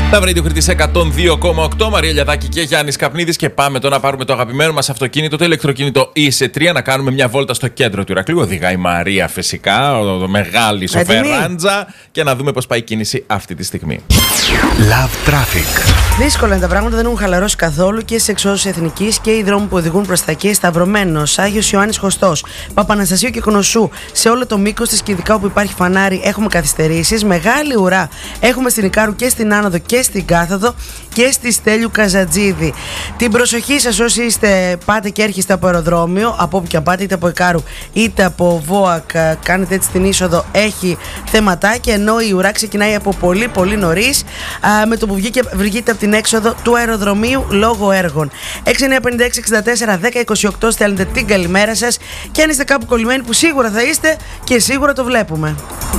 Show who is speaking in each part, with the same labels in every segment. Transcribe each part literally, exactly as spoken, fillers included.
Speaker 1: Τα βρείτε Κρήτης εκατόν δύο κόμμα οκτώ, Μαρία Λιαδάκη και Γιάννης Καπνίδης. Και πάμε τώρα να πάρουμε το αγαπημένο μας αυτοκίνητο, το ηλεκτροκίνητο ι ες τρία, να κάνουμε μια βόλτα στο κέντρο του Ηρακλείου. Οδηγάει η Μαρία φυσικά, ο, ο μεγάλη σοφεράντζα, και να δούμε πώς πάει η κίνηση αυτή τη στιγμή.
Speaker 2: Love Traffic.
Speaker 3: Δύσκολα είναι τα πράγματα, δεν έχουν χαλαρώσει καθόλου και στις εξόδους Εθνικής και οι δρόμοι που οδηγούν προς τα εκεί. Σταυρωμένος, Άγιος Ιωάννης Χωστός, Παπαναστασίου και Κονοσσού. Σε όλο το μήκος της και ειδικά όπου υπάρχει φανάρι έχουμε καθυστερήσεις. Μεγάλη ουρά έχουμε στην Ικάρου και στην Άνοδο και στην Κάθοδο και στη Στέλιου Καζατζίδη. Την προσοχή σας όσοι είστε, πάτε και έρχεστε από αεροδρόμιο, από όπου και αν πάτε, είτε από Ικάρου είτε από Βόακ, κάνετε έτσι την είσοδο, έχει θεματάκια, ενώ η ουρά ξεκινάει από πολύ πολύ νωρίς, α, με το που βγήκε, βγήκε από την έξοδο του αεροδρομίου λόγω έργων. έξι εννιά πέντε έξι εξήντα τέσσερα δέκα είκοσι οκτώ στέλνετε την καλημέρα σας, και αν είστε κάπου κολλημένοι, που σίγουρα θα είστε και σίγουρα το βλέπουμε.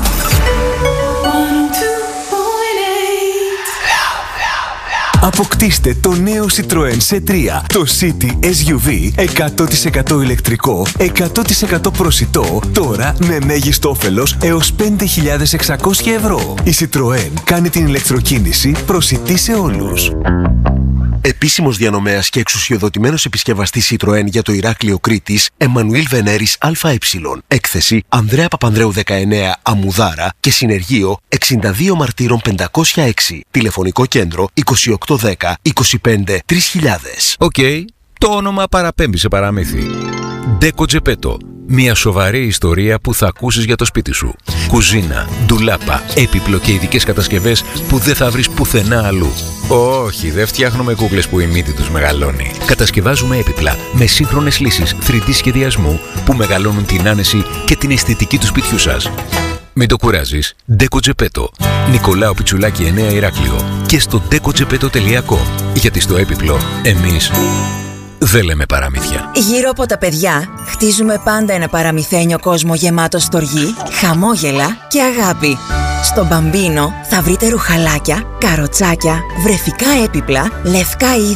Speaker 2: Αποκτήστε το νέο Citroën σι τρία, το City ες γιου βι εκατό τοις εκατό ηλεκτρικό, εκατό τοις εκατό προσιτό, τώρα με μέγιστο όφελος έως πέντε χιλιάδες εξακόσια ευρώ. Η Citroën κάνει την ηλεκτροκίνηση προσιτή σε όλους.
Speaker 4: Επίσημος διανομέας και εξουσιοδοτημένος επισκευαστής Citroën για το Ηράκλειο Κρήτης, Εμμανουήλ Βενέρης ΑΕ. Έκθεση Ανδρέα Παπανδρέου δεκαεννέα Αμμουδάρα και συνεργείο εξήντα δύο Μαρτύρων πεντακόσια έξι. Τηλεφωνικό κέντρο είκοσι οκτώ δέκα είκοσι πέντε τρεις χιλιάδες.
Speaker 5: Οκ, okay, το όνομα παραπέμπει σε παραμύθι. Ντέκο Τζεπέτο. Μια σοβαρή ιστορία που θα ακούσεις για το σπίτι σου. Κουζίνα, ντουλάπα, έπιπλο και ειδικές κατασκευές που δεν θα βρεις πουθενά αλλού. Όχι, δεν φτιάχνουμε κούκλες που η μύτη τους μεγαλώνει. Κατασκευάζουμε έπιπλα με σύγχρονες λύσεις θρι ντι σχεδιασμού που μεγαλώνουν την άνεση και την αισθητική του σπιτιού σας. Μην το κουράζεις. Ντέκο Τζεπέτο. Νικολάου Πιτσουλάκη εννέα Ηράκλειο. Και στο ντέκο τζεπέτο τελεία κομ. Γιατί στο έπιπλο εμείς δεν λέμε παραμύθια.
Speaker 6: Γύρω από τα παιδιά χτίζουμε πάντα ένα παραμυθένιο κόσμο γεμάτο στοργή, χαμόγελα και αγάπη. Στο Μπαμπίνο θα βρείτε ρουχαλάκια, καροτσάκια, βρεφικά έπιπλα, λευκά